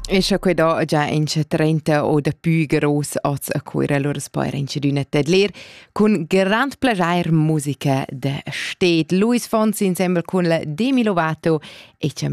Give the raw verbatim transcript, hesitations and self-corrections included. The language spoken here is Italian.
E scha quei da già in trenta o da più gross oz a cuira loro spoira in d'una tedler con grand plagiair musica de stet. Luis Fonsi insieme con la Demi Lovato e